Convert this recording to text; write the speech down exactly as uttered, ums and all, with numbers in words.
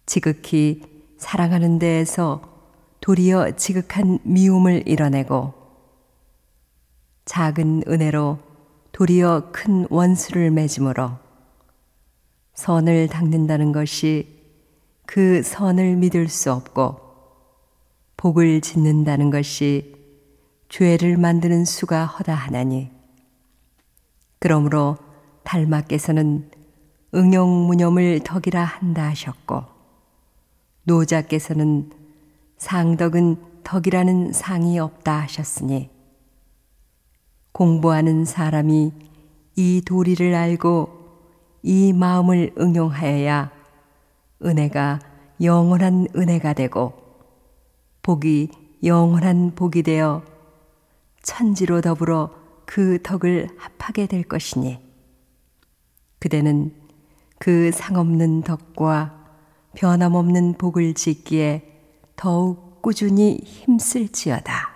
지극히 사랑하는 데에서 도리어 지극한 미움을 이뤄내고 작은 은혜로 도리어 큰 원수를 맺음으로 선을 닦는다는 것이 그 선을 믿을 수 없고 복을 짓는다는 것이 죄를 만드는 수가 허다하나니 그러므로 달마께서는 응용무념을 덕이라 한다 하셨고 노자께서는 상덕은 덕이라는 상이 없다 하셨으니 공부하는 사람이 이 도리를 알고 이 마음을 응용하여야 은혜가 영원한 은혜가 되고 복이 영원한 복이 되어 천지로 더불어 그 덕을 합하게 될 것이니 그대는 그 상없는 덕과 변함없는 복을 짓기에 더욱 꾸준히 힘쓸지어다.